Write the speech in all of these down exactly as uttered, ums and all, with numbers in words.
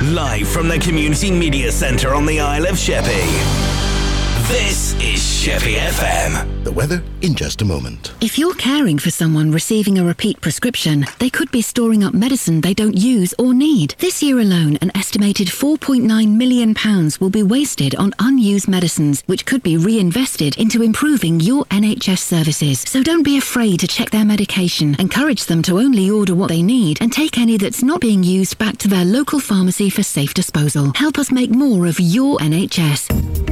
Live from the Community Media Centre on the Isle of Sheppey. This is Sheppey F M. The weather in just a moment. If you're caring for someone receiving a repeat prescription, they could be storing up medicine they don't use or need. This year alone, an estimated four point nine million pounds will be wasted on unused medicines, which could be reinvested into improving your N H S services. So don't be afraid to check their medication. Encourage them to only order what they need and take any that's not being used back to their local pharmacy for safe disposal. Help us make more of your N H S.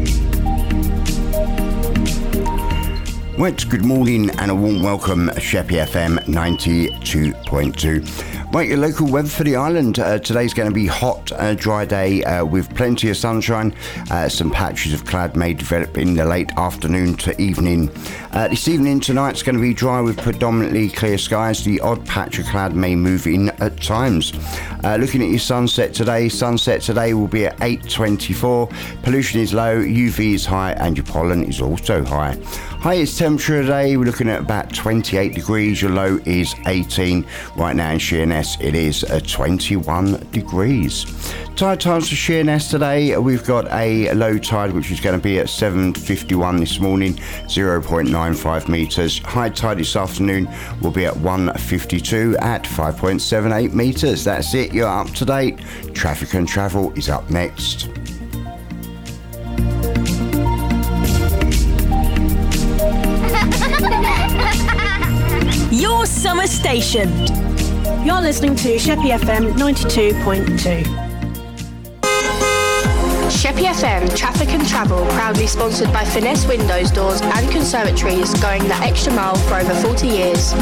Right, good morning and a warm welcome, Sheppey F M ninety-two point two. Right, your local weather for the island. Uh, today's going to be hot, uh, dry day uh, with plenty of sunshine. Uh, some patches of cloud may develop in the late afternoon to evening. Uh, this evening tonight's going to be dry with predominantly clear skies. The odd patch of cloud may move in at times. Uh, looking at your sunset today, sunset today will be at eight twenty-four. Pollution is low, U V is high, and your pollen is also high. Highest temperature today, we're looking at about twenty-eight degrees. Your low is eighteen. Right now in Sheerness, it is uh, twenty-one degrees. Tide times for Sheerness today, we've got a low tide which is going to be at seven fifty-one this morning, zero point nine five metres. High tide this afternoon will be at one fifty-two at five point seven eight metres. That's it, you're up to date. Traffic and Travel is up next. Your summer station. You're listening to Sheppey F M ninety-two point two. Sheppey F M Traffic and Travel, proudly sponsored by Finesse Windows, Doors and Conservatories, going the extra mile for over forty years.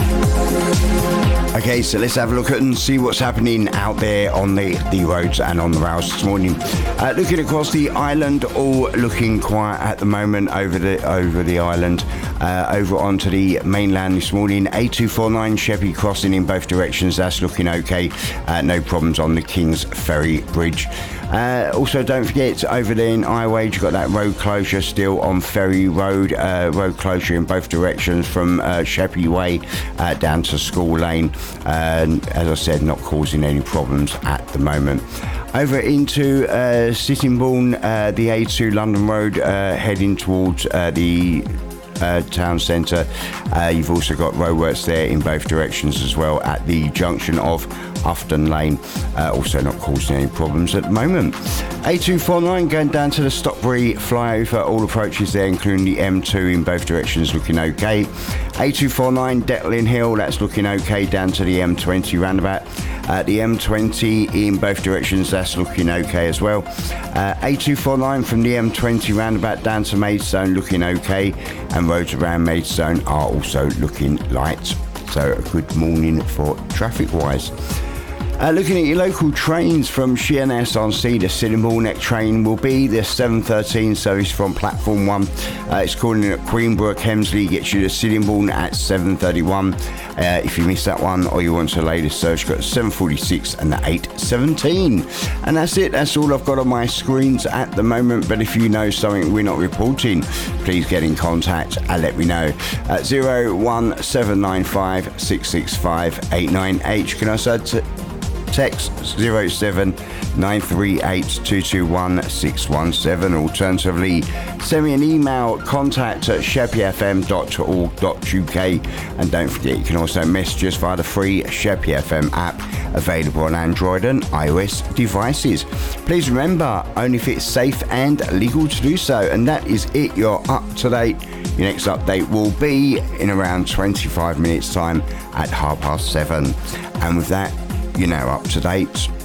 Okay, so let's have a look at and see what's happening out there on the, the roads and on the rails this morning. Uh, looking across the island, all looking quiet at the moment over the over the island. Uh, over onto the mainland this morning, A two forty-nine Sheppey crossing in both directions, that's looking okay. Uh, no problems on the King's Ferry Bridge. Uh, also, don't forget, over there in Iwade, you've got that road closure still on Ferry Road. Uh, road closure in both directions from uh, Sheppey Way uh, down to School Lane. Uh, as I said, not causing any problems at the moment. Over into uh, Sittingbourne, uh, the A two London Road, uh, heading towards uh, the Uh, town centre. Uh, you've also got roadworks there in both directions as well at the junction of Ufton Lane, uh, also not causing any problems at the moment. A two forty-nine going down to the Stockbury flyover, all approaches there including the M two in both directions looking okay. A two forty-nine Dettlin Hill, that's looking okay down to the M twenty roundabout. Uh, the M twenty in both directions, that's looking okay as well. Uh, A two forty-nine from the M twenty roundabout down to Maidstone looking okay, and roads around Maidstone are also looking light. So a good morning for traffic wise. Uh, looking at your local trains from Sheerness on Sea, the Sittingbourne next train will be the seven thirteen service from platform one. Uh, it's calling at Queenborough, Hemsley, gets you to Sittingbourne at seven thirty-one. Uh, if you missed that one or you want to latest search, you've got seven forty-six and the eight seventeen. And that's it, that's all I've got on my screens at the moment. But if you know something we're not reporting, please get in contact and let me know at zero one seven nine five six six five eight nine eight. Can I say to text zero seven nine three eight two two one six one seven. Alternatively, send me an email, contact at sheppey f m dot org dot u k. And don't forget, you can also message us via the free Sheppey F M app, available on Android and iOS devices. Please remember, only if it's safe and legal to do so. And that is it, you're up to date. Your next update will be in around twenty-five minutes time at half past seven. And with that, you're now up to date.